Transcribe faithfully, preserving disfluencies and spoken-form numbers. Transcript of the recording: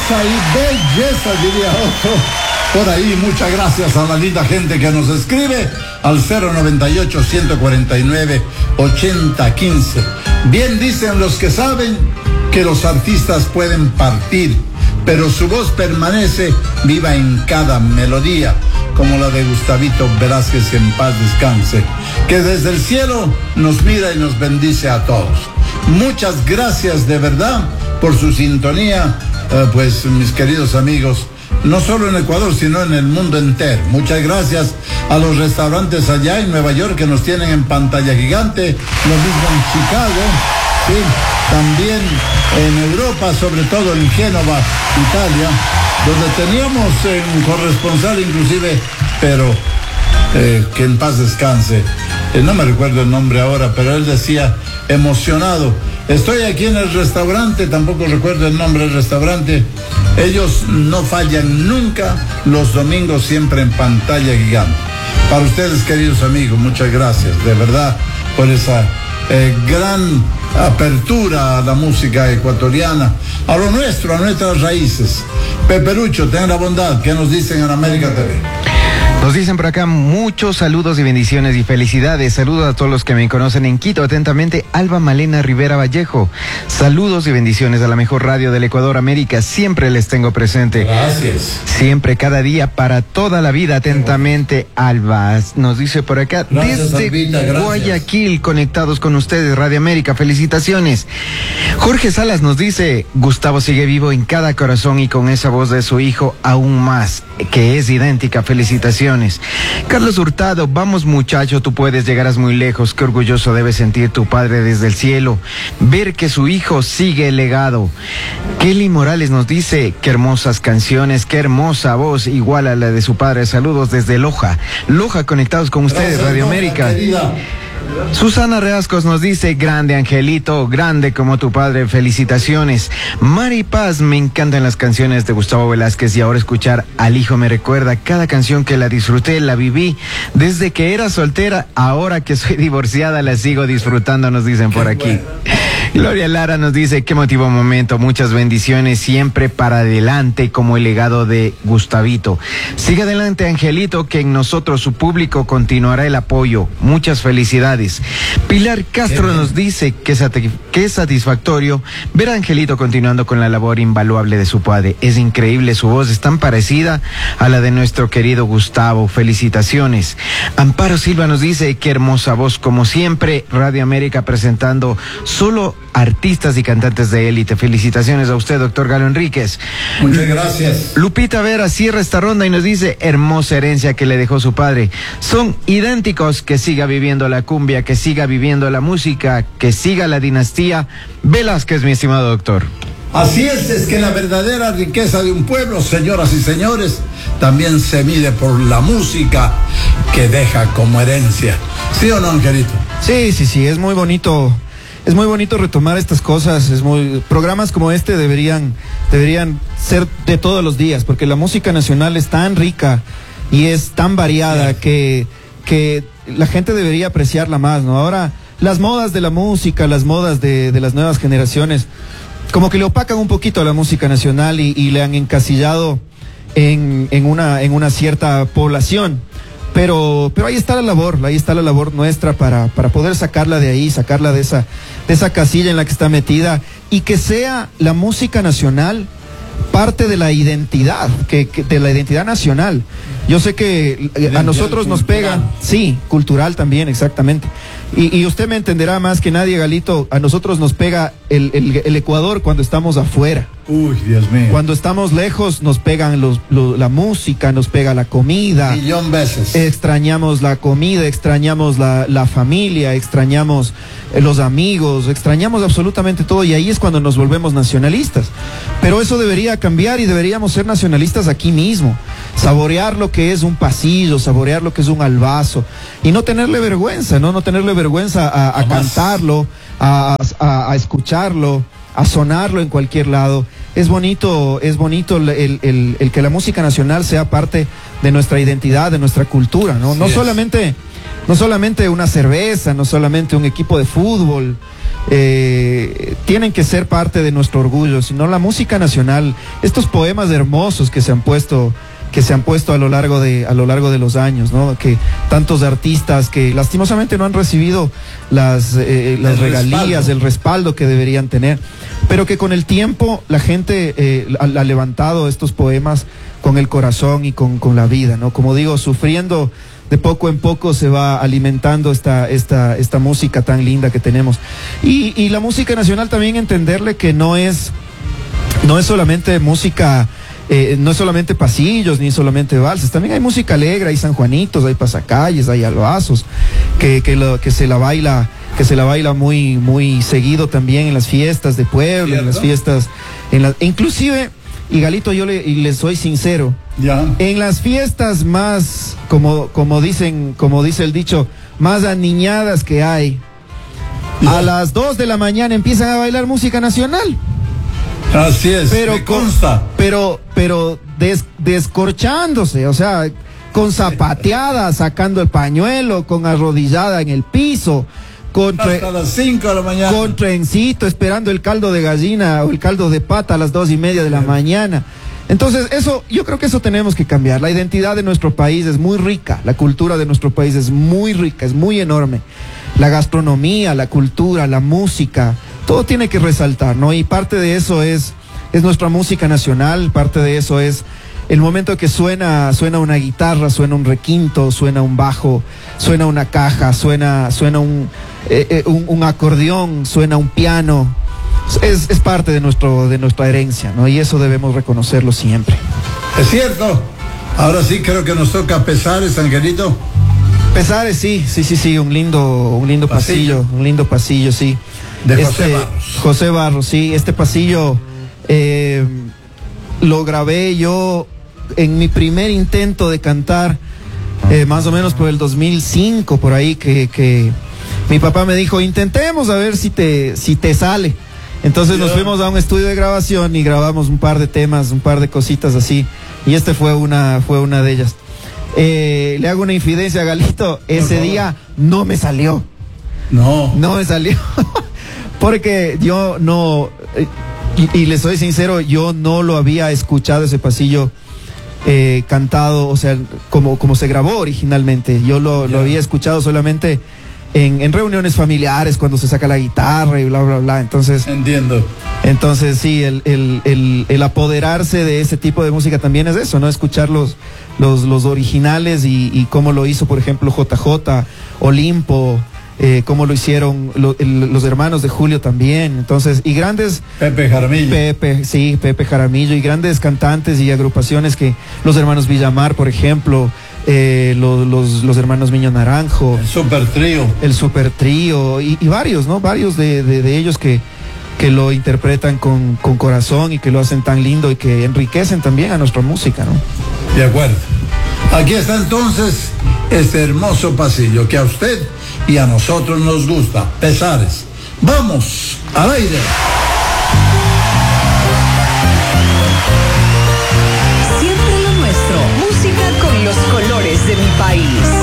Belleza y belleza, diría otro. Por ahí, muchas gracias a la linda gente que nos escribe al cero noventa y ocho, ciento cuarenta y nueve, ochenta quince. Bien dicen los que saben que los artistas pueden partir, pero su voz permanece viva en cada melodía, como la de Gustavito Velázquez, en paz descanse, que desde el cielo nos mira y nos bendice a todos. Muchas gracias de verdad por su sintonía, eh, pues mis queridos amigos, no solo en Ecuador, sino en el mundo entero. Muchas gracias a los restaurantes allá en Nueva York que nos tienen en pantalla gigante, lo mismo en Chicago, sí, también en Europa, sobre todo en Génova, Italia, donde teníamos un corresponsal inclusive, pero eh, que en paz descanse, eh, no me recuerdo el nombre ahora, pero él decía emocionado: estoy aquí en el restaurante, tampoco recuerdo el nombre del restaurante, ellos no fallan nunca, los domingos siempre en pantalla gigante. Para ustedes, queridos amigos, muchas gracias, de verdad, por esa eh, gran apertura a la música ecuatoriana, a lo nuestro, a nuestras raíces. Peperucho, ten la bondad, ¿qué nos dicen en América T V? Nos dicen por acá muchos saludos y bendiciones y felicidades. Saludos a todos los que me conocen en Quito. Atentamente, Alba Malena Rivera Vallejo. Saludos y bendiciones a la mejor radio del Ecuador, América. Siempre les tengo presente. Gracias. Siempre, cada día, para toda la vida. Atentamente, Alba. Nos dice por acá, gracias, desde Albita, gracias. Guayaquil, conectados con ustedes, Radio América. Felicitaciones. Jorge Salas nos dice, Gustavo sigue vivo en cada corazón y con esa voz de su hijo aún más, que es idéntica. Felicitaciones. Carlos Hurtado, vamos muchacho, tú puedes, llegarás muy lejos. Qué orgulloso debe sentir tu padre desde el cielo, ver que su hijo sigue el legado. Kelly Morales nos dice, qué hermosas canciones, qué hermosa voz, igual a la de su padre. Saludos desde Loja. Loja, conectados con ustedes, Radio América. Susana Reascos nos dice, grande Angelito, grande como tu padre, felicitaciones. Mari Paz, me encantan las canciones de Gustavo Velázquez y ahora escuchar al hijo me recuerda cada canción que la disfruté, la viví desde que era soltera, ahora que soy divorciada la sigo disfrutando, nos dicen por aquí. Gloria Lara nos dice, qué emotivo momento, muchas bendiciones, siempre para adelante como el legado de Gustavito. Sigue adelante Angelito, que en nosotros, su público, continuará el apoyo. Muchas felicidades. Pilar Castro nos dice que es satisfactorio ver a Angelito continuando con la labor invaluable de su padre. Es increíble, su voz es tan parecida a la de nuestro querido Gustavo. Felicitaciones. Amparo Silva nos dice, qué hermosa voz, como siempre, Radio América presentando solo artistas y cantantes de élite. Felicitaciones a usted, doctor Galo Enríquez. Muchas gracias. Lupita Vera cierra esta ronda y nos dice, hermosa herencia que le dejó su padre. Son idénticos, que siga viviendo la cumbia, que siga viviendo la música, que siga la dinastía Velázquez, mi estimado doctor. Así es, es que la verdadera riqueza de un pueblo, señoras y señores, también se mide por la música que deja como herencia. ¿Sí o no, Angelito? Sí, sí, sí, es muy bonito. Es muy bonito retomar estas cosas, es muy, programas como este deberían, deberían ser de todos los días, porque la música nacional es tan rica y es tan variada que, que la gente debería apreciarla más, ¿no? Ahora, las modas de la música, las modas de, de las nuevas generaciones, como que le opacan un poquito a la música nacional y, y le han encasillado en, en, una, en una cierta población. Pero, pero ahí está la labor, ahí está la labor nuestra para, para poder sacarla de ahí, sacarla de esa, de esa casilla en la que está metida, y que sea la música nacional parte de la identidad, que, que de la identidad nacional. Yo sé que a nosotros nos pega, sí, cultural también, exactamente. Y, y usted me entenderá más que nadie, Galito, a nosotros nos pega el, el, el Ecuador cuando estamos afuera. Uy, Dios mío. Cuando estamos lejos nos pegan los, los, la música, nos pega la comida. Millón veces. Extrañamos la comida, extrañamos la, la familia, extrañamos eh, los amigos, extrañamos absolutamente todo, y ahí es cuando nos volvemos nacionalistas. Pero eso debería cambiar y deberíamos ser nacionalistas aquí mismo. Saborear lo que es un pasillo, saborear lo que es un albazo y no tenerle vergüenza, ¿no? No tenerle vergüenza a, a cantarlo, a, a, a escucharlo, a sonarlo en cualquier lado. Es bonito, es bonito el, el, el que la música nacional sea parte de nuestra identidad, de nuestra cultura, ¿no? No solamente, no solamente una cerveza, no solamente un equipo de fútbol, eh, tienen que ser parte de nuestro orgullo, sino la música nacional, estos poemas hermosos que se han puesto que se han puesto a lo largo de a lo largo de los años, ¿no? Que tantos artistas que lastimosamente no han recibido las eh, las el regalías, respaldo. el respaldo que deberían tener, pero que con el tiempo la gente eh, ha, ha levantado estos poemas con el corazón y con, con la vida, ¿no? Como digo, sufriendo de poco en poco se va alimentando esta esta esta música tan linda que tenemos. Y, y la música nacional también entenderle que no es no es solamente música. Eh, no es solamente pasillos ni solamente valses, también hay música alegre, hay sanjuanitos, hay pasacalles, hay albazos que, que, lo, que se la baila que se la baila muy muy seguido también en las fiestas de pueblo, ¿cierto? En las fiestas en la, inclusive, y Galito, yo le, y le soy sincero, ya. En las fiestas más como como dicen como dice el dicho, más aniñadas que hay, ya. A las dos de la mañana empiezan a bailar música nacional. Así es, pero me consta. Con, pero, pero des, descorchándose, o sea, con zapateada, sacando el pañuelo, con arrodillada en el piso, con hasta las cinco de la mañana. Con trencito, esperando el caldo de gallina o el caldo de pata a las dos y media de la sí. mañana. Entonces, eso, yo creo que eso tenemos que cambiar. La identidad de nuestro país es muy rica, la cultura de nuestro país es muy rica, es muy enorme. La gastronomía, la cultura, la música, todo tiene que resaltar, ¿no? Y parte de eso es, es nuestra música nacional, parte de eso es el momento que suena, suena una guitarra, suena un requinto, suena un bajo, suena una caja, suena, suena un, eh, eh, un, un acordeón, suena un piano. Es, es parte de nuestro, de nuestra herencia, ¿no? Y eso debemos reconocerlo siempre. Es cierto. Ahora sí creo que nos toca Pesares, Angelito. Pesares, sí, sí, sí, sí, un lindo, un lindo pasillo, pasillo un lindo pasillo, sí. De José este, Barros. José Barros, sí, este pasillo eh, lo grabé yo en mi primer intento de cantar, eh, más o menos por el dos mil cinco, por ahí, que, que mi papá me dijo, intentemos a ver si te, si te sale. Entonces nos fuimos a un estudio de grabación y grabamos un par de temas, un par de cositas así, y este fue una, fue una de ellas. Eh, le hago una infidencia a Galito, ese día no me salió. No. No me salió. Porque yo no, y, y le soy sincero, yo no lo había escuchado ese pasillo eh, cantado, o sea, como, como se grabó originalmente. Yo lo, lo había escuchado solamente en, en reuniones familiares, cuando se saca la guitarra y bla, bla, bla. Entonces, entiendo. Entonces, sí, el, el, el, el apoderarse de ese tipo de música también es eso, ¿no? Escuchar los, los, los originales y, y cómo lo hizo, por ejemplo, J J, Olimpo. Eh, como lo hicieron lo, el, los hermanos de Julio también, entonces, y grandes Pepe Jaramillo Pepe, sí, Pepe Jaramillo, y grandes cantantes y agrupaciones, que los hermanos Villamar, por ejemplo, eh, los, los, los hermanos Miño Naranjo, el Super Trío el Super Trío y, y varios, ¿no? Varios de, de, de ellos que, que lo interpretan con, con corazón y que lo hacen tan lindo y que enriquecen también a nuestra música, ¿no? De acuerdo. Aquí está entonces este hermoso pasillo que a usted y a nosotros nos gusta. Pesares. Vamos al aire. Siempre lo nuestro. Música con los colores de mi país.